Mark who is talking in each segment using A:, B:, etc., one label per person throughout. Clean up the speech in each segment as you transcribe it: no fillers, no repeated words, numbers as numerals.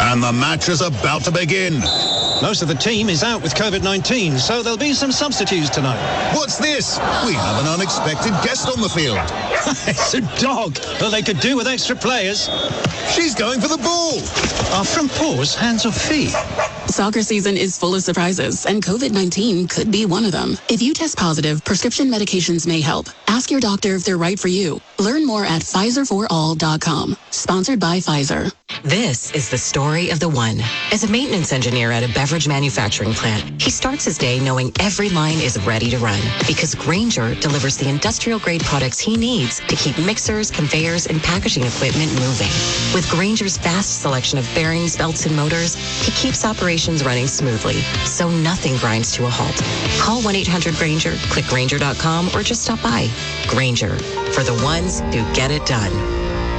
A: And the match is about to begin.
B: Most of the team is out with COVID-19, so there'll be some substitutes tonight.
A: What's this? We have an unexpected guest on the field.
B: It's a dog. Well, they could do with extra players.
A: She's going for the ball.
B: Are front paws hands or feet?
C: Soccer season is full of surprises, and COVID-19 could be one of them. If you test positive, prescription medications may help. Ask your doctor if they're right for you. Learn more at PfizerForAll.com. Sponsored by Pfizer.
D: This is the story of the one. As a maintenance engineer at a beverage manufacturing plant, he starts his day knowing every line is ready to run because Grainger delivers the industrial-grade products he needs to keep mixers, conveyors, and packaging equipment moving. With Grainger's vast selection of bearings, belts, and motors, he keeps operations running smoothly, so nothing grinds to a halt. Call 1-800-GRAINGER, click Grainger.com, or just stop by. Grainger, for the ones who get it done.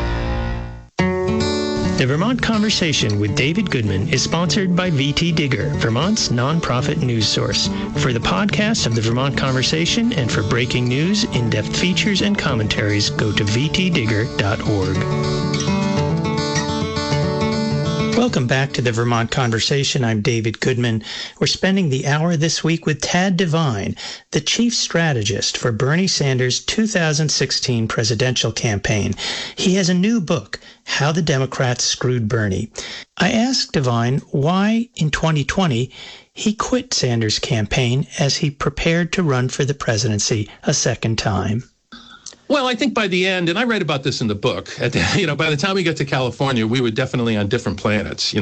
E: The Vermont Conversation with David Goodman is sponsored by VT Digger, Vermont's nonprofit news source. For the podcast of the Vermont Conversation and for breaking news, in-depth features, and commentaries, go to vtdigger.org. Welcome back to the Vermont Conversation. I'm David Goodman. We're spending the hour this week with Tad Devine, the chief strategist for Bernie Sanders' 2016 presidential campaign. He has a new book, How the Democrats Screwed Bernie. I asked Devine why, in 2020, he quit Sanders' campaign as he prepared to run for the presidency a second time.
F: Well, I think by the end, and I write about this in the book, by the time we got to California, we were definitely on different planets.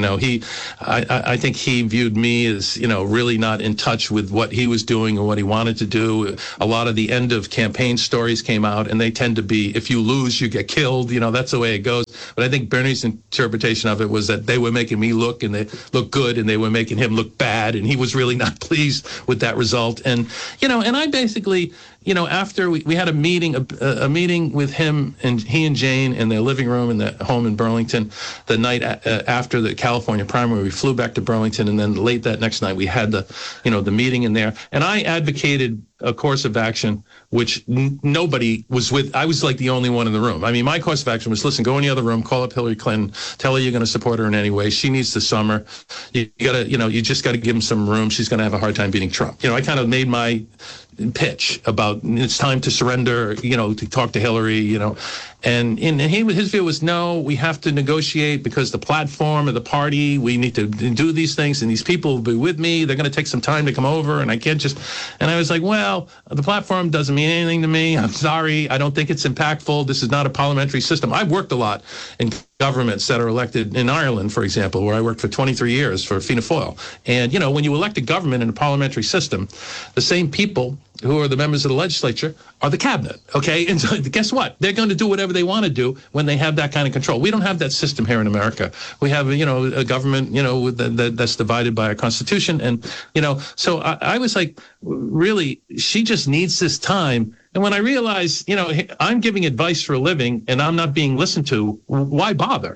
F: I think he viewed me as, really not in touch with what he was doing and what he wanted to do. A lot of the end of campaign stories came out, and they tend to be, if you lose, you get killed. That's the way it goes. But I think Bernie's interpretation of it was that they were making me look, and they look good, and they were making him look bad, and he was really not pleased with that result. And, and I basically, after we had a meeting with him and he and Jane in their living room in their home in Burlington the night after the California primary. We flew back to Burlington, and then late that next night we had the meeting in there. And I advocated a course of action which nobody was with. I was like the only one in the room. I mean, my course of action was, listen, go in the other room, call up Hillary Clinton, tell her you're going to support her in any way. She needs the summer. You just got to give him some room. She's going to have a hard time beating Trump. I kind of made my pitch about it's time to surrender, to talk to Hillary, and his view was, no, we have to negotiate because the platform of the party, we need to do these things, and these people will be with me. They're going to take some time to come over, and I can't just. And I was like, well, the platform doesn't mean anything to me. I'm sorry. I don't think it's impactful. This is not a parliamentary system. I've worked a lot in governments that are elected in Ireland, for example, where I worked for 23 years for Fianna Fáil. And, when you elect a government in a parliamentary system, the same people who are the members of the legislature are the cabinet, okay? And so guess what? They're going to do whatever they want to do when they have that kind of control. We don't have that system here in America. We have, a government, that's divided by a constitution. And, so I was like, really, she just needs this time. And when I realized, I'm giving advice for a living and I'm not being listened to, why bother?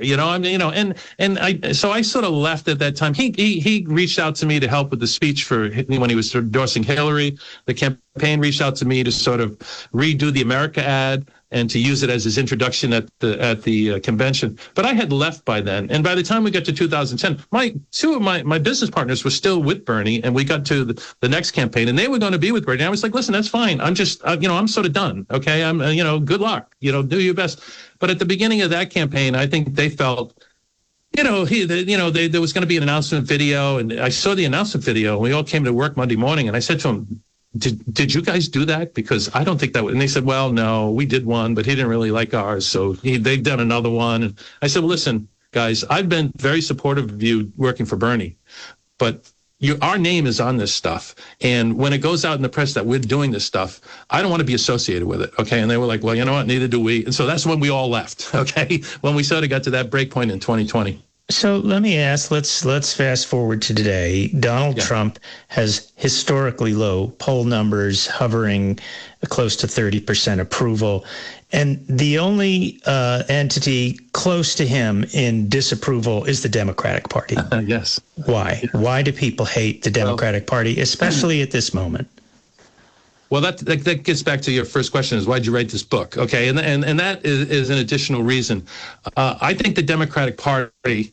F: So I sort of left at that time. He reached out to me to help with the speech for when he was endorsing Hillary. The campaign reached out to me to sort of redo the America ad and to use it as his introduction at the convention. But I had left by then. And by the time we got to 2010, two of my business partners were still with Bernie, and we got to the next campaign, and they were going to be with Bernie. I was like, listen, that's fine. I'm just, I'm sort of done. Okay. I'm, good luck, do your best. But at the beginning of that campaign, I think they felt, there was going to be an announcement video, and I saw the announcement video, and we all came to work Monday morning, and I said to them, did you guys do that? Because I don't think that would. And they said, well, no, we did one, but he didn't really like ours. So they've done another one. And I said, well, listen, guys, I've been very supportive of you working for Bernie, but our name is on this stuff. And when it goes out in the press that we're doing this stuff, I don't want to be associated with it. Okay. And they were like, well, you know what? Neither do we. And so that's when we all left. Okay. When we sort of got to that break point in 2020.
E: So let me ask, let's fast forward to today. Donald Trump has historically low poll numbers, hovering close to 30% approval. And the only entity close to him in disapproval is the Democratic Party.
F: Yes.
E: Why? Why do people hate the Democratic Party, especially at this moment?
F: Well, that gets back to your first question: is why'd you write this book? Okay, and that is an additional reason. I think the Democratic Party,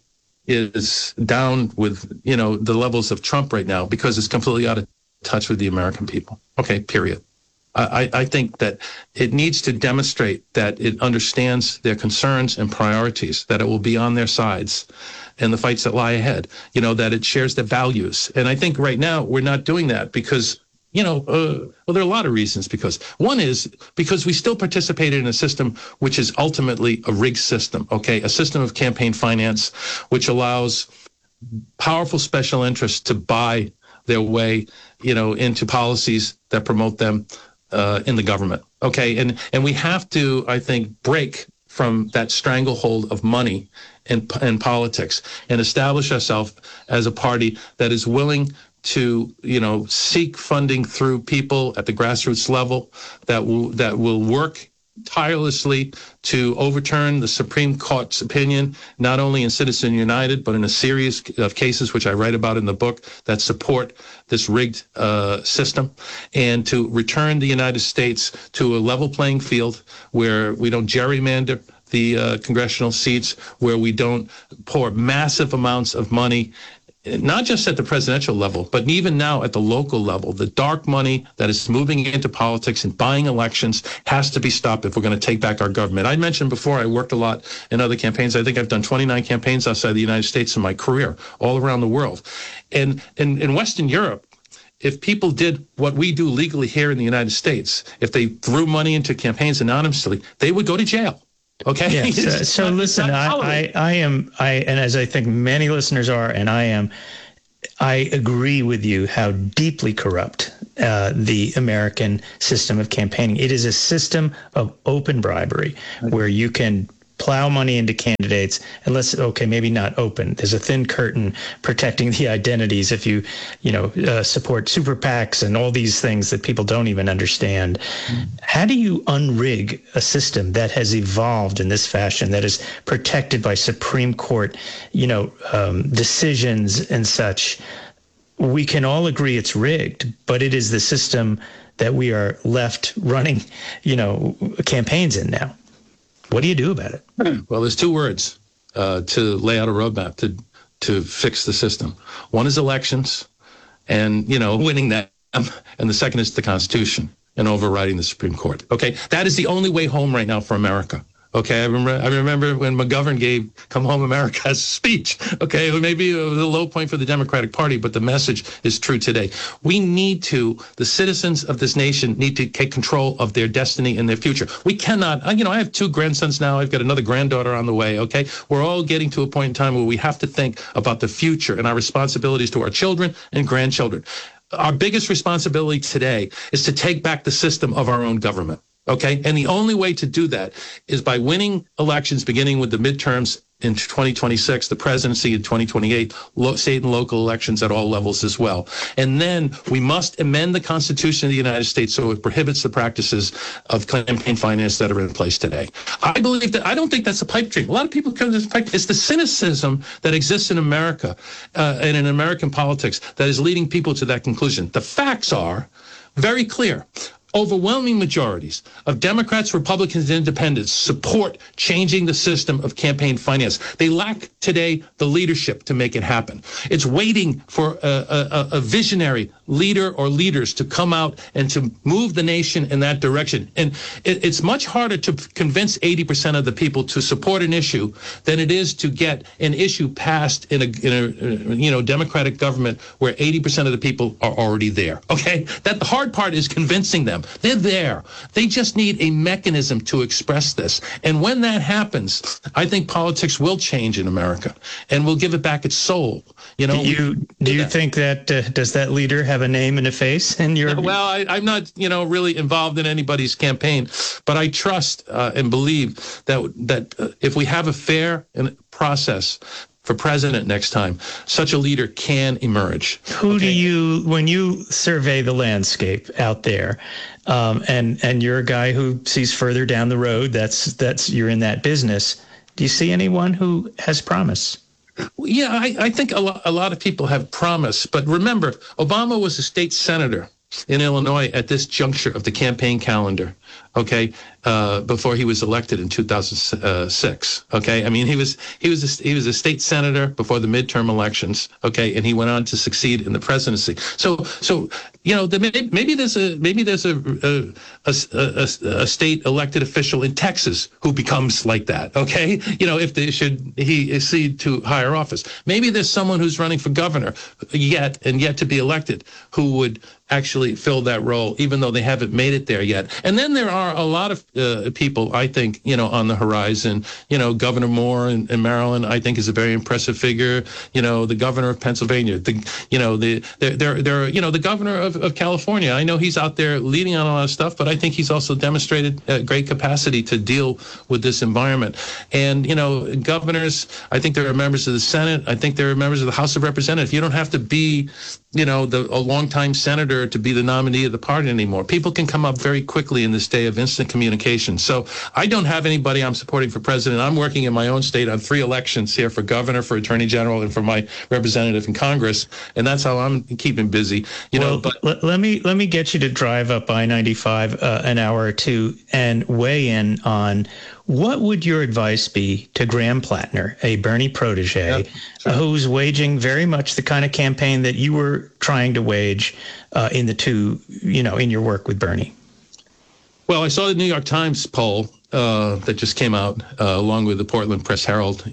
F: is down with, the levels of Trump right now because it's completely out of touch with the American people. Okay, period. I think that it needs to demonstrate that it understands their concerns and priorities, that it will be on their sides in the fights that lie ahead, that it shares their values. And I think right now we're not doing that because, well, there are a lot of reasons because. One is because we still participated in a system which is ultimately a rigged system, okay? A system of campaign finance which allows powerful special interests to buy their way, into policies that promote them in the government. Okay. And we have to, I think, break from that stranglehold of money in politics and establish ourselves as a party that is willing to, seek funding through people at the grassroots level that will work tirelessly to overturn the Supreme Court's opinion, not only in Citizens United, but in a series of cases, which I write about in the book, that support this rigged system, and to return the United States to a level playing field where we don't gerrymander the congressional seats, where we don't pour massive amounts of money, not just at the presidential level, but even now at the local level. The dark money that is moving into politics and buying elections has to be stopped if we're going to take back our government. I mentioned before I worked a lot in other campaigns. I think I've done 29 campaigns outside the United States in my career, all around the world. And in Western Europe, if people did what we do legally here in the United States, if they threw money into campaigns anonymously, they would go to jail. Okay.
E: Yes. So listen, I am, and as I think many listeners are, and I agree with you how deeply corrupt the American system of campaigning. It is a system of open bribery where you can plow money into candidates unless, okay, maybe not open. There's a thin curtain protecting the identities if you support super PACs and all these things that people don't even understand. How do you unrig a system that has evolved in this fashion, that is protected by Supreme Court, decisions and such? We can all agree it's rigged, but it is the system that we are left running, campaigns in now. What do you do about it?
F: Well, there's two words to lay out a roadmap to fix the system. One is elections and, winning them. And the second is the Constitution and overriding the Supreme Court. Okay, that is the only way home right now for America. Okay, I remember when McGovern gave "Come Home America" as a speech. Okay, it may be a low point for the Democratic Party, but the message is true today. The citizens of this nation need to take control of their destiny and their future. We cannot, I have two grandsons now. I've got another granddaughter on the way, okay? We're all getting to a point in time where we have to think about the future and our responsibilities to our children and grandchildren. Our biggest responsibility today is to take back the system of our own government. Okay, and the only way to do that is by winning elections, beginning with the midterms in 2026, the presidency in 2028, state and local elections at all levels as well. And then we must amend the Constitution of the United States so it prohibits the practices of campaign finance that are in place today. I don't think that's a pipe dream. A lot of people come to this pipe. It's the cynicism that exists in America and in American politics that is leading people to that conclusion. The facts are very clear. Overwhelming majorities of Democrats, Republicans, and Independents support changing the system of campaign finance. They lack today the leadership to make it happen. It's waiting for a visionary leader or leaders to come out and to move the nation in that direction. And it's much harder to convince 80% of the people to support an issue than it is to get an issue passed in a democratic government where 80% of the people are already there. Okay, that the hard part is convincing them. They're there. They just need a mechanism to express this. And when that happens, I think politics will change in America and we'll give it back its soul. Do you think that does that leader have a name and a face in your? Well, I'm not, really involved in anybody's campaign, but I trust and believe that if we have a fair process for president next time, such a leader can emerge.
E: Who do you, when you survey the landscape out there, and you're a guy who sees further down the road, that's you're in that business. Do you see anyone who has promise?
F: Yeah, I think a lot of people have promise. But remember, Obama was a state senator in Illinois at this juncture of the campaign calendar. okay, before he was elected in 2006. Okay, I mean he was a state senator before the midterm elections. Okay, and he went on to succeed in the presidency. So you know, maybe there's a state elected official in Texas who becomes like that. Okay, you know, if he accede to higher office, maybe there's someone who's running for governor yet to be elected who would actually fill that role, even though they haven't made it there yet. And then there are a lot of people, I think, you know, on the horizon. You know, Governor Moore in Maryland, I think, is a very impressive figure. You know, the governor of Pennsylvania, the governor of California. I know he's out there leading on a lot of stuff, but I think he's also demonstrated great capacity to deal with this environment. And, you know, governors, I think there are members of the Senate. I think there are members of the House of Representatives. You don't have to be, you know, a longtime senator to be the nominee of the party anymore. People can come up very quickly in this day of instant communication. So I don't have anybody I'm supporting for president. I'm working in my own state on 3 elections here for governor, for attorney general, and for my representative in Congress. And that's how I'm keeping busy.
E: Let me get you to drive up I-95 an hour or two and weigh in on what would your advice be to Graham Plattner, a Bernie protege, who's waging very much the kind of campaign that you were trying to wage in your work with Bernie?
F: Well, I saw the New York Times poll that just came out, along with the Portland Press Herald,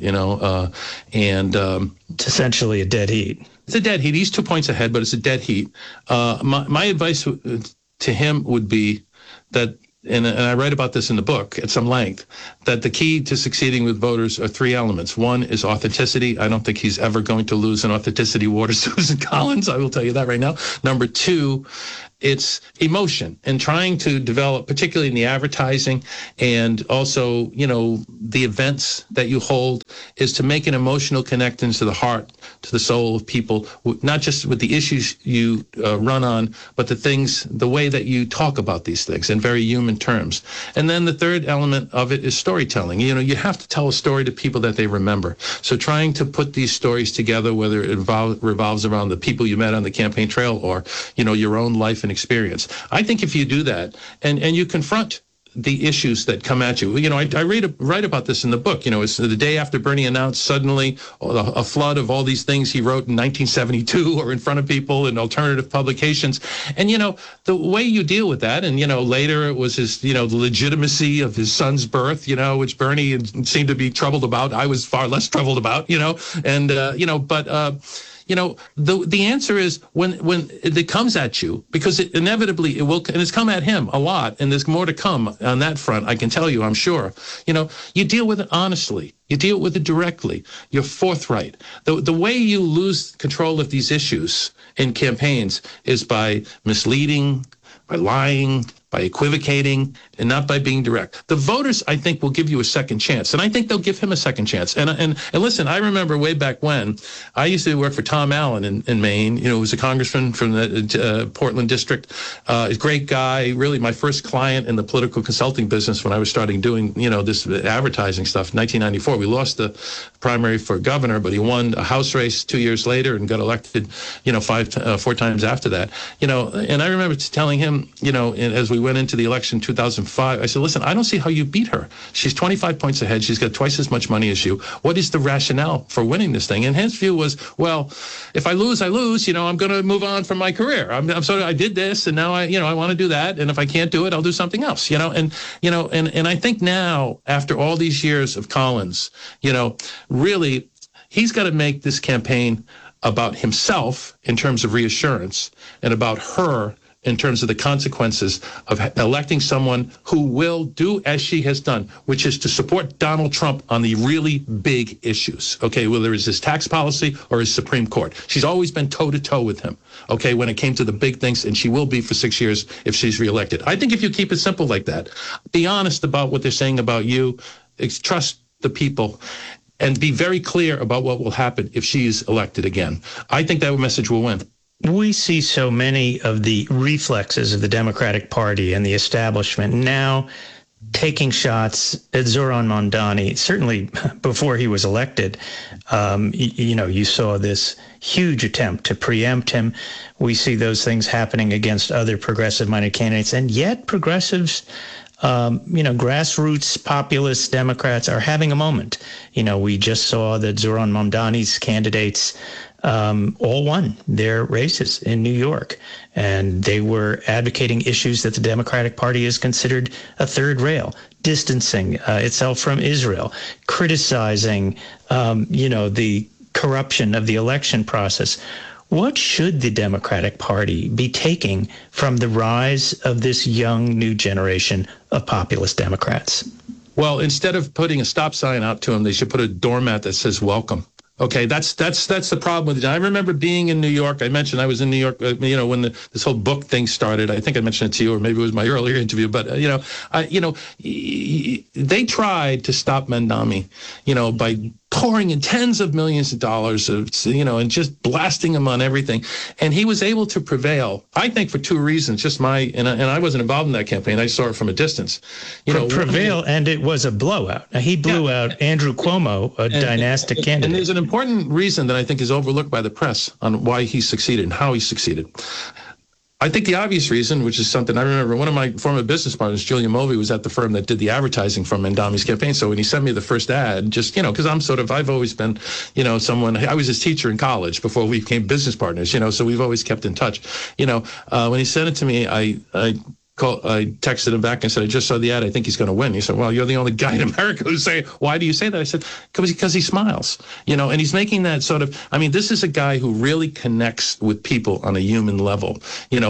F: and
E: it's essentially a dead heat.
F: It's a dead heat. He's 2 points ahead, but it's a dead heat. My advice to him would be that, and I write about this in the book at some length, that the key to succeeding with voters are 3 elements. One is authenticity. I don't think he's ever going to lose an authenticity war to Susan Collins. I will tell you that right now. Number 2, it's emotion, and trying to develop, particularly in the advertising and also, you know, the events that you hold, is to make an emotional connection to the heart, to the soul of people, not just with the issues you run on, but the way that you talk about these things in very human terms. And then the third element of it is storytelling. You know, you have to tell a story to people that they remember. So trying to put these stories together, whether it revolves around the people you met on the campaign trail or, you know, your own life and experience. I think if you do that and you confront the issues that come at you. You know, I write about this in the book. You know, it's the day after Bernie announced suddenly a flood of all these things he wrote in 1972 or in front of people in alternative publications. And, you know, the way you deal with that, and, you know, later it was his, you know, the legitimacy of his son's birth, you know, which Bernie seemed to be troubled about. I was far less troubled about, you know, and, you know, the answer is when it comes at you, because it inevitably it will, and it's come at him a lot, and there's more to come on that front, I can tell you, I'm sure. You know, you deal with it honestly. You deal with it directly. You're forthright. The way you lose control of these issues in campaigns is by misleading, by lying, by equivocating, and not by being direct. The voters, I think, will give you a second chance, and I think they'll give him a second chance. And listen, I remember way back when I used to work for Tom Allen in Maine. You know, he was a congressman from the Portland district. A great guy, really my first client in the political consulting business when I was starting doing, you know, this advertising stuff. 1994, we lost the primary for governor, but he won a House race 2 years later and got elected, you know, 4 times after that. You know, and I remember telling him, you know, as we went into the election in 2005, I said, listen, I don't see how you beat her. She's 25 points ahead. She's got twice as much money as you. What is the rationale for winning this thing? And his view was, well, if I lose, I lose. You know, I'm going to move on from my career. I did this, and now I want to do that. And if I can't do it, I'll do something else. You know, and I think now, after all these years of Collins, you know, really, he's got to make this campaign about himself in terms of reassurance, and about her in terms of the consequences of electing someone who will do as she has done, which is to support Donald Trump on the really big issues, okay, whether it's his tax policy or his Supreme Court. She's always been toe-to-toe with him, okay, when it came to the big things, and she will be for 6 years if she's reelected. I think if you keep it simple like that, be honest about what they're saying about you, trust the people, and be very clear about what will happen if she's elected again. I think that message will win.
E: We see so many of the reflexes of the Democratic Party and the establishment now taking shots at Zoran Mondani, certainly before he was elected. You know, you saw this huge attempt to preempt him. We see those things happening against other progressive-minded candidates, and yet progressives grassroots populist Democrats are having a moment. We just saw that Zoran Mamdani's candidates all won their races in New York, and they were advocating issues that the Democratic Party has considered a third rail, distancing itself from Israel, criticizing, the corruption of the election process. What should the Democratic Party be taking from the rise of this young new generation of populist Democrats?
F: Well, instead of putting a stop sign out to them, they should put a doormat that says welcome. Okay, that's the problem with it. I remember being in New York. I mentioned I was in New York, when this whole book thing started. I think I mentioned it to you, or maybe it was my earlier interview. But they tried to stop Mamdani, by pouring in tens of millions of dollars and just blasting him on everything. And he was able to prevail, I think, for two reasons. Just and I wasn't involved in that campaign. I saw it from a distance.
E: Prevail, and it was a blowout. Now, he blew out Andrew Cuomo, a dynastic candidate.
F: And there's an important reason that I think is overlooked by the press on why he succeeded and how he succeeded. I think the obvious reason, which is something I remember, one of my former business partners, Julian Mulvey, was at the firm that did the advertising for Mamdani's campaign. So when he sent me the first ad, just, because I've always been, someone, I was his teacher in college before we became business partners, so we've always kept in touch. When he sent it to me, I texted him back and said, I just saw the ad. I think he's going to win. He said, well, you're the only guy in America who's saying, why do you say that? I said, because he smiles, and he's making that sort of, this is a guy who really connects with people on a human level,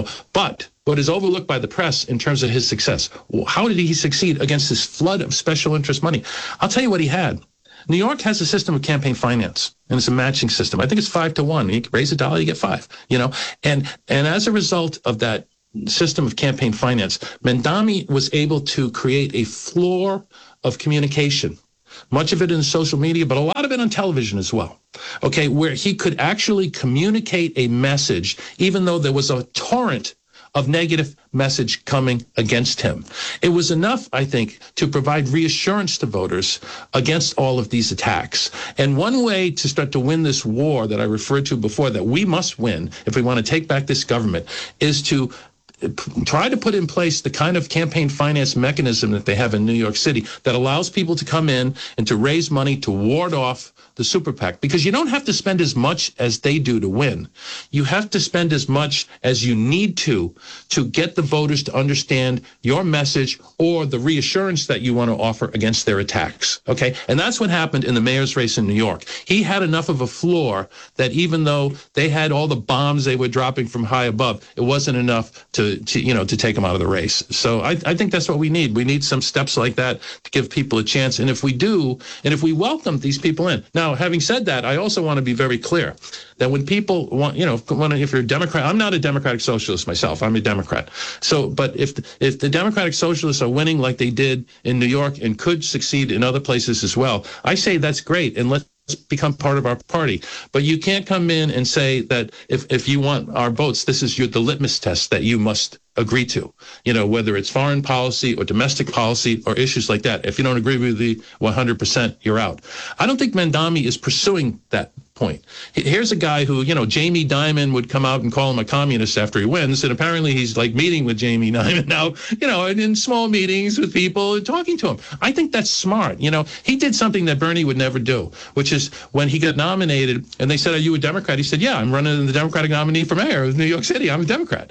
F: but what is overlooked by the press in terms of his success, how did he succeed against this flood of special interest money? I'll tell you what he had. New York has a system of campaign finance, and it's a matching system. I think it's 5-1. You raise $1, you get $5, and as a result of that system of campaign finance, Mamdani was able to create a floor of communication, much of it in social media, but a lot of it on television as well, okay, where he could actually communicate a message, even though there was a torrent of negative message coming against him. It was enough, I think, to provide reassurance to voters against all of these attacks. And one way to start to win this war that I referred to before, that we must win if we want to take back this government, is to try to put in place the kind of campaign finance mechanism that they have in New York City that allows people to come in and to raise money to ward off the super PAC, because you don't have to spend as much as they do to win. You have to spend as much as you need to get the voters to understand your message or the reassurance that you want to offer against their attacks. Okay, and that's what happened in the mayor's race in New York. He had enough of a floor that even though they had all the bombs they were dropping from high above, it wasn't enough to take him out of the race. So I think that's what we need. We need some steps like that to give people a chance. And if we do, and if we welcome these people in. Now, having said that, I also want to be very clear that when people want, if you're a Democrat, I'm not a Democratic Socialist myself. I'm a Democrat. So, but if the Democratic Socialists are winning like they did in New York and could succeed in other places as well, I say that's great. And let's become part of our party. But you can't come in and say that if you want our votes, this is the litmus test that you must agree to, whether it's foreign policy or domestic policy or issues like that. If you don't agree with the 100%, you're out. I don't think Mamdani is pursuing that point. Here's a guy who, Jamie Dimon would come out and call him a communist after he wins, and apparently he's like meeting with Jamie Dimon now, and in small meetings with people and talking to him. I think that's smart. He did something that Bernie would never do, which is when he got nominated and they said, "Are you a Democrat?" He said, "Yeah, I'm running the Democratic nominee for mayor of New York City. I'm a Democrat."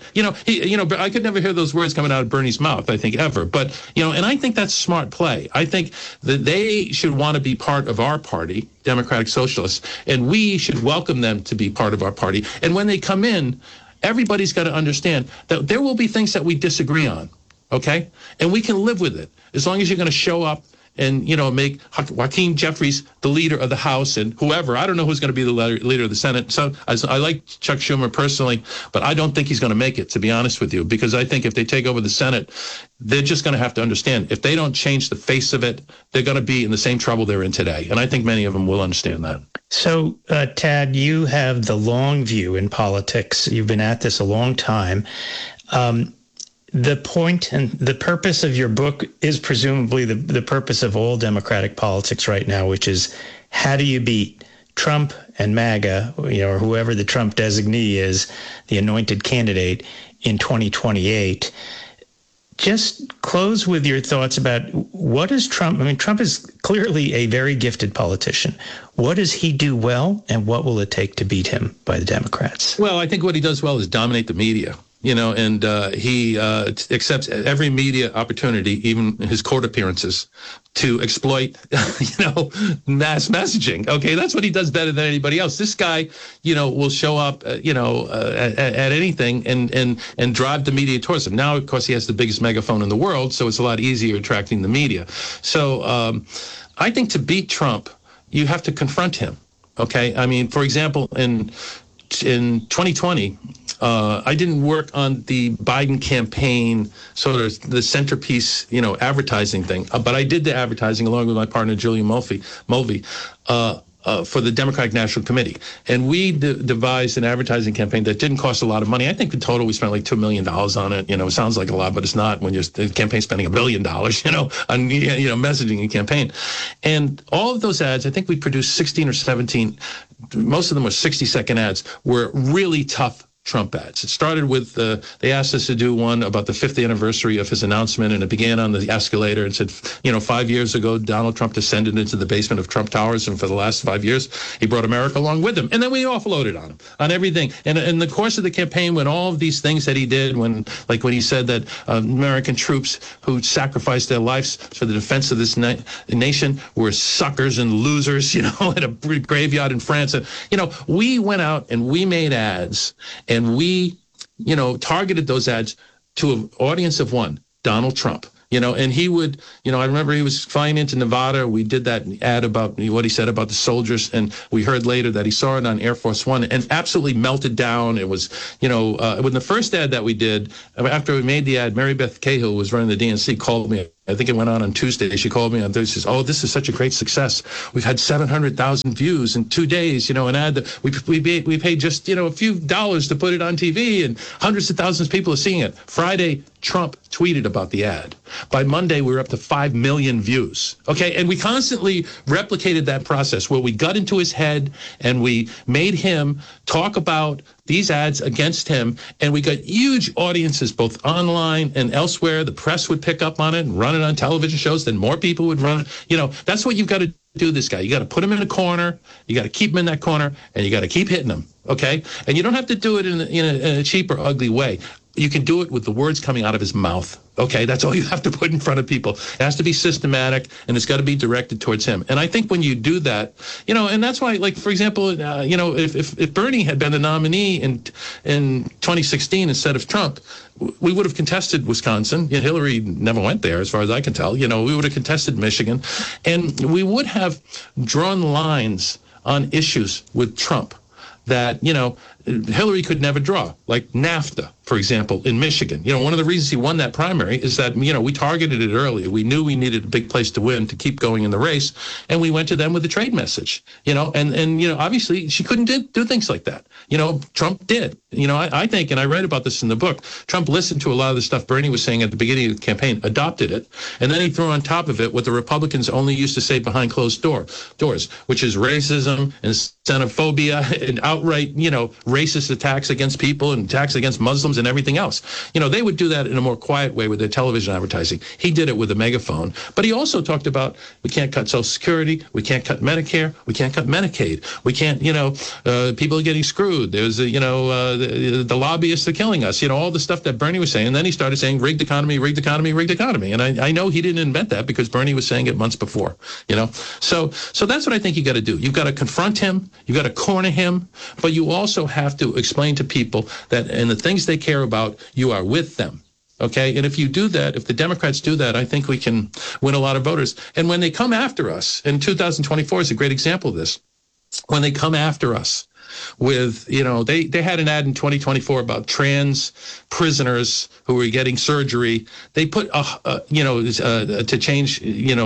F: I could never hear those words coming out of Bernie's mouth, I think, ever. But, and I think that's smart play. I think that they should want to be part of our party, Democratic Socialists, and we should welcome them to be part of our party. And when they come in, everybody's got to understand that there will be things that we disagree on, okay? And we can live with it as long as you're going to show up and, make Hakeem Jeffries the leader of the House and whoever. I don't know who's going to be the leader of the Senate. So I like Chuck Schumer personally, but I don't think he's going to make it, to be honest with you, because I think if they take over the Senate, they're just going to have to understand if they don't change the face of it, they're going to be in the same trouble they're in today. And I think many of them will understand that.
E: So, Tad, you have the long view in politics. You've been at this a long time. The point and the purpose of your book is presumably the purpose of all Democratic politics right now, which is how do you beat Trump and MAGA, or whoever the Trump designee is, the anointed candidate in 2028. just close with your thoughts about what is Trump? I mean, Trump is clearly a very gifted politician. What does he do well, and what will it take to beat him by the Democrats?
F: Well, I think what he does well is dominate the media. And he accepts every media opportunity, even his court appearances, to exploit, mass messaging. Okay, that's what he does better than anybody else. This guy, will show up, at anything and drive the media towards him. Now, of course, he has the biggest megaphone in the world, so it's a lot easier attracting the media. So I think to beat Trump, you have to confront him. Okay, I mean, for example, in 2020. I didn't work on the Biden campaign, sort of the centerpiece, advertising thing. But I did the advertising along with my partner, Julian Mulvey, for the Democratic National Committee. And we devised an advertising campaign that didn't cost a lot of money. I think in total we spent like $2 million on it. It sounds like a lot, but it's not when the campaign's spending $1 billion, on, messaging and campaign. And all of those ads, I think we produced 16 or 17, most of them were 60-second ads, were really tough Trump ads. It started with, they asked us to do one about the 5th anniversary of his announcement, and it began on the escalator and said, 5 years ago, Donald Trump descended into the basement of Trump Towers, and for the last 5 years, he brought America along with him. And then we offloaded on him, on everything. And in the course of the campaign, when all of these things that he did, when he said that American troops who sacrificed their lives for the defense of this nation were suckers and losers, in a graveyard in France. And, we went out and we made ads, and we, targeted those ads to an audience of one, Donald Trump. And he would, I remember he was flying into Nevada. We did that ad about what he said about the soldiers. And we heard later that he saw it on Air Force One and absolutely melted down. It was, when the first ad that we did, after we made the ad, Mary Beth Cahill was running the DNC, called me. I think it went on Tuesday. She called me on Thursday. Says, this is such a great success. We've had 700,000 views in 2 days. An ad that we paid just a few dollars to put it on TV, and hundreds of thousands of people are seeing it. Friday, Trump tweeted about the ad. By Monday, we were up to 5 million views. Okay, and we constantly replicated that process where we got into his head and we made him talk about these ads against him, and we got huge audiences both online and elsewhere. The press would pick up on it and run it on television shows. Then more people would run it. That's what you've got to do. This guy, you got to put him in a corner. You got to keep him in that corner, and you got to keep hitting him. Okay, and you don't have to do it in a cheap or ugly way. You can do it with the words coming out of his mouth. Okay, that's all you have to put in front of people. It has to be systematic, and it's got to be directed towards him. And I think when you do that, and that's why, like, for example, if Bernie had been the nominee in 2016 instead of Trump, we would have contested Wisconsin. Hillary never went there, as far as I can tell. We would have contested Michigan, and we would have drawn lines on issues with Trump that, Hillary could never draw, like NAFTA, for example, in Michigan. One of the reasons he won that primary is that, we targeted it early. We knew we needed a big place to win to keep going in the race, and we went to them with a trade message, and obviously she couldn't do things like that. Trump did. I think, and I read about this in the book, Trump listened to a lot of the stuff Bernie was saying at the beginning of the campaign, adopted it, and then he threw on top of it what the Republicans only used to say behind closed doors, which is racism and xenophobia and outright, racist attacks against people and attacks against Muslims and everything else. They would do that in a more quiet way with their television advertising. He did it with a megaphone. But he also talked about, we can't cut Social Security, we can't cut Medicare, we can't cut Medicaid, we can't, people are getting screwed. There's, the lobbyists are killing us, all the stuff that Bernie was saying. And then he started saying rigged economy, rigged economy, rigged economy. And I know he didn't invent that because Bernie was saying it months before, So that's what I think you got to do. You've got to confront him, you've got to corner him, but you also have to explain to people that in the things they care about, you are with them. Okay, and if you do that, if the Democrats do that, I think we can win a lot of voters. And when they come after us, and 2024 is a great example of this, when they come after us with, they had an ad in 2024 about trans prisoners who were getting surgery. They put, to change,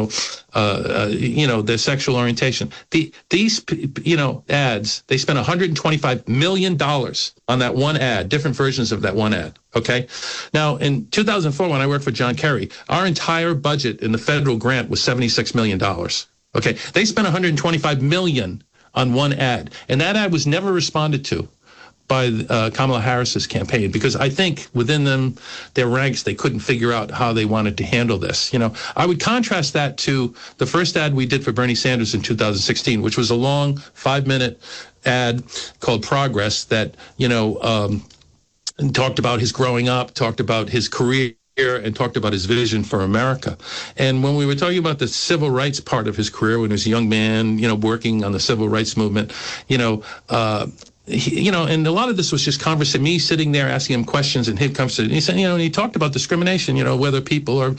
F: their sexual orientation. These ads, they spent $125 million on that one ad, different versions of that one ad. Okay. Now, in 2004, when I worked for John Kerry, our entire budget in the federal grant was $76 million. Okay. They spent $125 million on one ad, and that ad was never responded to by Kamala Harris's campaign, because I think within them, their ranks, they couldn't figure out how they wanted to handle this. I would contrast that to the first ad we did for Bernie Sanders in 2016, which was a long 5-minute ad called Progress that, talked about his growing up, talked about his career, and talked about his vision for America. And when we were talking about the civil rights part of his career, when he was a young man, working on the civil rights movement, and a lot of this was just conversation, me sitting there asking him questions, and he'd come to, and he said, and he talked about discrimination, whether people are,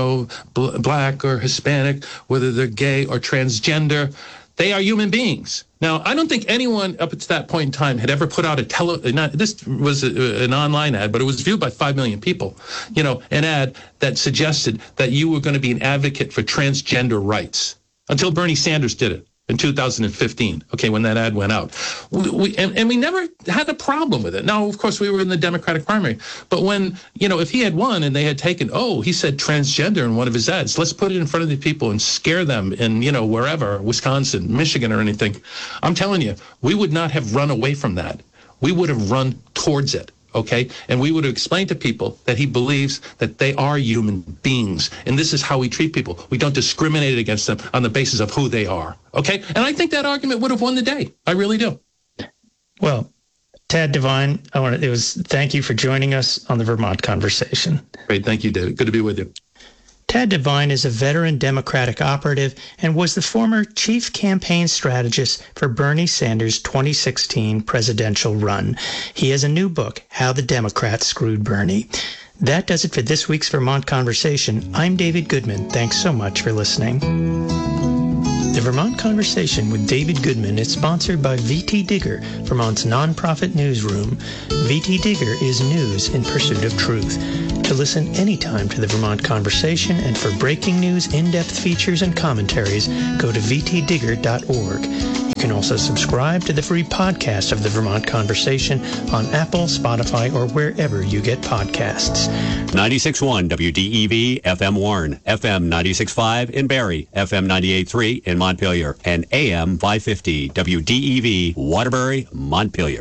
F: black or Hispanic, whether they're gay or transgender. They are human beings. Now, I don't think anyone up to that point in time had ever put out this was an online ad, but it was viewed by 5 million people, an ad that suggested that you were going to be an advocate for transgender rights until Bernie Sanders did it in 2015, when that ad went out. We never had a problem with it. Now, of course, we were in the Democratic primary. But when, if he had won and they had taken, he said transgender in one of his ads, let's put it in front of the people and scare them in, wherever, Wisconsin, Michigan or anything. I'm telling you, we would not have run away from that. We would have run towards it. And we would have explained to people that he believes that they are human beings, and this is how we treat people. We don't discriminate against them on the basis of who they are. And I think that argument would have won the day. I really do.
E: Well, Tad Devine, thank you for joining us on the Vermont Conversation.
F: Great, thank you, David. Good to be with you.
E: Tad Devine is a veteran Democratic operative and was the former chief campaign strategist for Bernie Sanders' 2016 presidential run. He has a new book, How the Democrats Screwed Bernie. That does it for this week's Vermont Conversation. I'm David Goodman. Thanks so much for listening. The Vermont Conversation with David Goodman is sponsored by VT Digger, Vermont's nonprofit newsroom. VT Digger is news in pursuit of truth. To listen anytime to the Vermont Conversation and for breaking news, in-depth features, and commentaries, go to vtdigger.org. You can also subscribe to the free podcast of the Vermont Conversation on Apple, Spotify, or wherever you get podcasts.
G: 96.1 WDEV FM Warren, FM 96.5 in Barrie, FM 98.3 in Montpelier, and AM 550 WDEV Waterbury, Montpelier.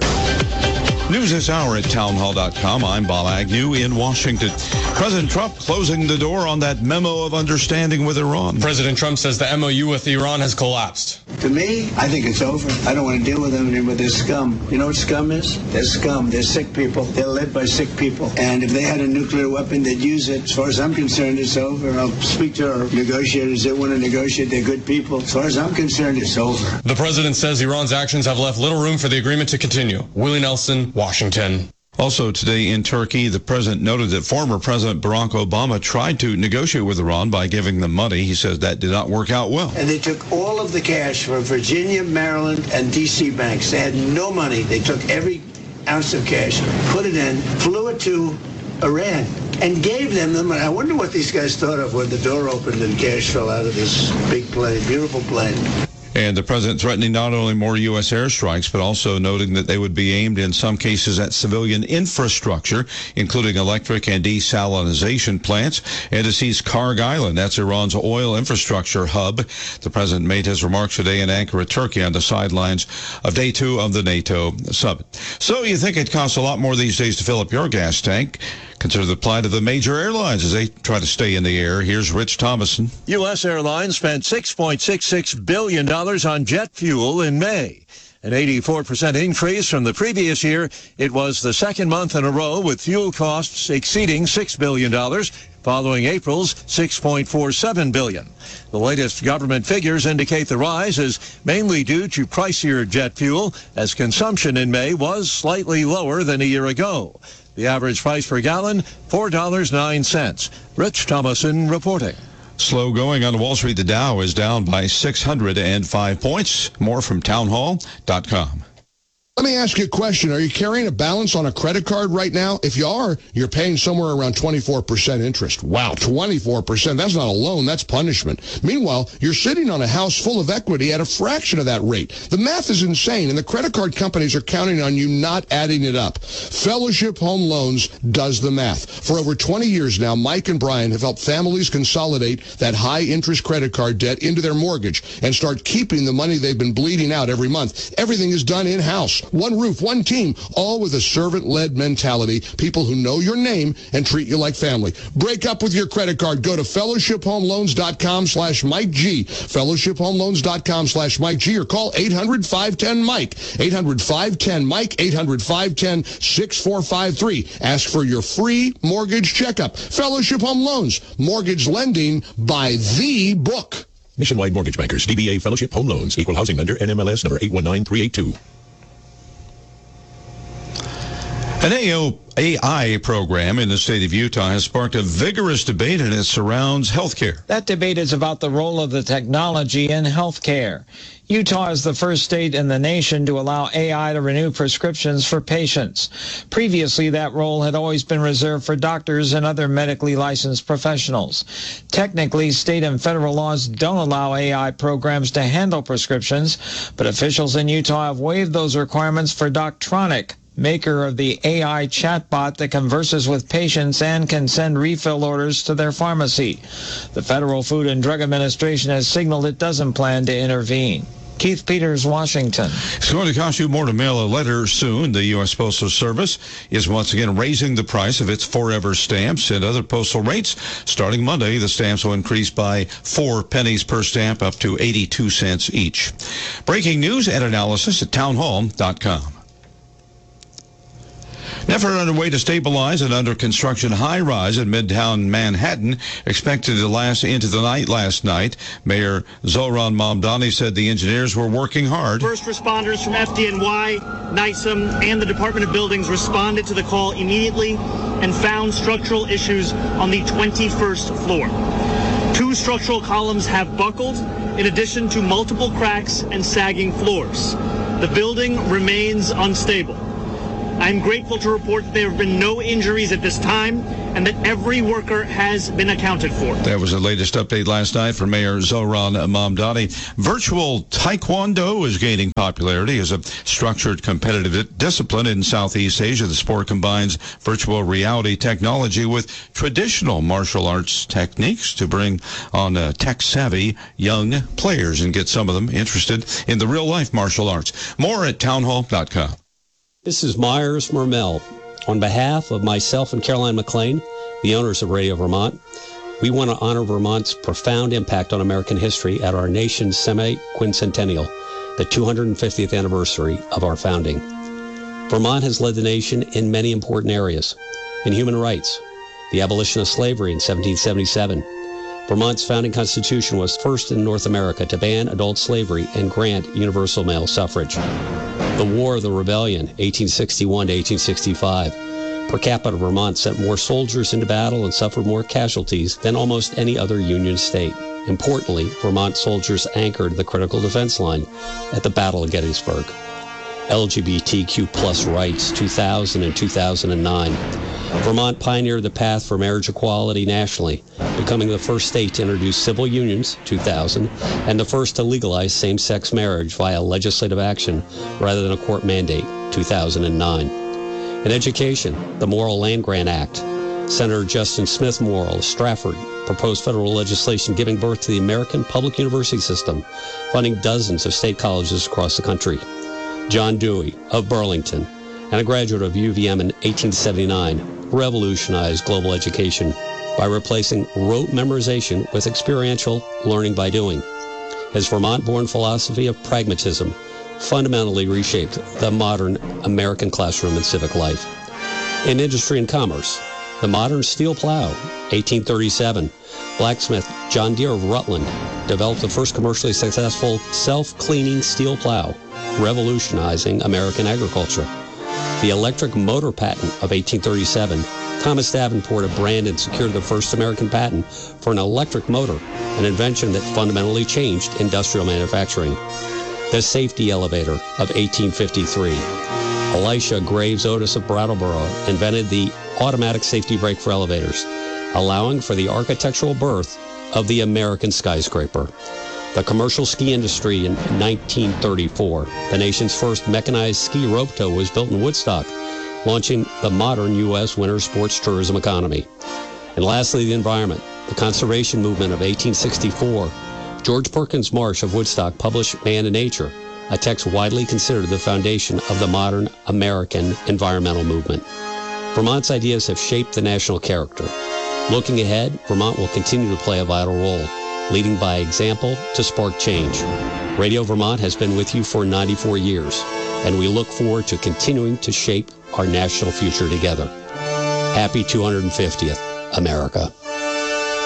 H: News this hour at townhall.com. I'm Bob Agnew in Washington. President Trump closing the door on that memo of understanding with Iran.
I: President Trump says the MOU with Iran has collapsed.
J: To me, I think it's over. I don't want to deal with them anymore. They're scum. You know what scum is? They're scum. They're sick people. They're led by sick people. And if they had a nuclear weapon, they'd use it. As far as I'm concerned, it's over. I'll speak to our negotiators. They want to negotiate. They're good people. As far as I'm concerned, it's over.
I: The president says Iran's actions have left little room for the agreement to continue. Willie Nelson, Washington.
H: Also today in Turkey, the president noted that former President Barack Obama tried to negotiate with Iran by giving them money. He says that did not work out well.
J: And they took all of the cash from Virginia, Maryland, and D.C. banks. They had no money. They took every ounce of cash, put it in, flew it to Iran, and gave them the money. I wonder what these guys thought of when the door opened and cash fell out of this big plane, beautiful plane.
H: And the president threatening not only more U.S. airstrikes, but also noting that they would be aimed in some cases at civilian infrastructure, including electric and desalinization plants, and to seize Karg Island. That's Iran's oil infrastructure hub. The president made his remarks today in Ankara, Turkey, on the sidelines of day 2 of the NATO summit. So you think it costs a lot more these days to fill up your gas tank? Consider the plight of the major airlines as they try to stay in the air. Here's Rich Thomason.
K: U.S. Airlines spent $6.66 billion on jet fuel in May, an 84% increase from the previous year. It was the second month in a row with fuel costs exceeding $6 billion, following April's $6.47 billion. The latest government figures indicate the rise is mainly due to pricier jet fuel, as consumption in May was slightly lower than a year ago. The average price per gallon, $4.09. Rich Thomason reporting.
H: Slow going on Wall Street. The Dow is down by 605 points. More from townhall.com.
L: Let me ask you a question. Are you carrying a balance on a credit card right now? If you are, you're paying somewhere around 24% interest. Wow, 24%. That's not a loan. That's punishment. Meanwhile, you're sitting on a house full of equity at a fraction of that rate. The math is insane, and the credit card companies are counting on you not adding it up. Fellowship Home Loans does the math. For over 20 years now, Mike and Brian have helped families consolidate that high-interest credit card debt into their mortgage and start keeping the money they've been bleeding out every month. Everything is done in-house. one roof, one team, all with a servant-led mentality, people who know your name and treat you like family. Break up with your credit card. Go to fellowshiphomeloans.com/Mike G. fellowshiphomeloans.com/Mike G, or call 800-510-MIKE. 800-510-MIKE, 800-510-6453. Ask for your free mortgage checkup. Fellowship Home Loans. Mortgage lending by the book.
M: Nationwide Mortgage Bankers, DBA Fellowship Home Loans, Equal Housing Lender, NMLS number 819382.
H: An AI program in the state of Utah has sparked a vigorous debate, and it surrounds healthcare.
N: That debate is about the role of the technology in healthcare. Utah is the first state in the nation to allow AI to renew prescriptions for patients. Previously, that role had always been reserved for doctors and other medically licensed professionals. Technically, state and federal laws don't allow AI programs to handle prescriptions, but officials in Utah have waived those requirements for Doctronic, maker of the AI chatbot that converses with patients and can send refill orders to their pharmacy. The Federal Food and Drug Administration has signaled it doesn't plan to intervene. Keith Peters, Washington.
H: It's going to cost you more to mail a letter soon. The U.S. Postal Service is once again raising the price of its Forever stamps and other postal rates. Starting Monday, the stamps will increase by 4 pennies per stamp, up to 82 cents each. Breaking news and analysis at townhall.com. An effort underway to stabilize an under-construction high-rise in Midtown Manhattan expected to last into the night last night. Mayor Zohran Mamdani said the engineers were working hard.
O: First responders from FDNY, NYSEM, and the Department of Buildings responded to the call immediately and found structural issues on the 21st floor. 2 structural columns have buckled, in addition to multiple cracks and sagging floors. The building remains unstable. I'm grateful to report that there have been no injuries at this time and that every worker has been accounted for.
H: That was the latest update last night from Mayor Zohran Mamdani. Virtual Taekwondo is gaining popularity as a structured competitive discipline in Southeast Asia. The sport combines virtual reality technology with traditional martial arts techniques to bring on tech-savvy young players and get some of them interested in the real-life martial arts. More at townhall.com.
G: This is Myers Mermel. On behalf of myself and Caroline McLean, the owners of Radio Vermont, we want to honor Vermont's profound impact on American history at our nation's semi-quincentennial, the 250th anniversary of our founding. Vermont has led the nation in many important areas. In human rights, the abolition of slavery in 1777. Vermont's founding constitution was first in North America to ban adult slavery and grant universal male suffrage. The War of the Rebellion, 1861 to 1865. Per capita, Vermont sent more soldiers into battle and suffered more casualties than almost any other Union state. Importantly, Vermont soldiers anchored the critical defense line at the Battle of Gettysburg. LGBTQ plus rights, 2000 and 2009. Vermont pioneered the path for marriage equality nationally, becoming the first state to introduce civil unions, 2000, and the first to legalize same-sex marriage via legislative action rather than a court mandate, 2009. In education, the Morrill Land Grant Act. Senator Justin Smith Morrill of Stratford proposed federal legislation giving birth to the American public university system, funding dozens of state colleges across the country. John Dewey of Burlington, and a graduate of UVM in 1879, revolutionized global education by replacing rote memorization with experiential learning by doing. His Vermont-born philosophy of pragmatism fundamentally reshaped the modern American classroom and civic life. In industry and commerce, the modern steel plow, 1837, blacksmith John Deere of Rutland developed the first commercially successful self-cleaning steel plow, revolutionizing American agriculture. The electric motor patent of 1837, Thomas Davenport of Brandon secured the first American patent for an electric motor, an invention that fundamentally changed industrial manufacturing. The safety elevator of 1853. Elisha Graves Otis of Brattleboro invented the automatic safety brake for elevators, allowing for the architectural birth of the American skyscraper. The commercial ski industry in 1934. The nation's first mechanized ski rope tow was built in Woodstock, launching the modern U.S. winter sports tourism economy. And lastly, the environment. The conservation movement of 1864. George Perkins Marsh of Woodstock published Man and Nature, a text widely considered the foundation of the modern American environmental movement. Vermont's ideas have shaped the national character. Looking ahead, Vermont will continue to play a vital role, leading by example to spark change. Radio Vermont has been with you for 94 years, and we look forward to continuing to shape our national future together. Happy 250th, America.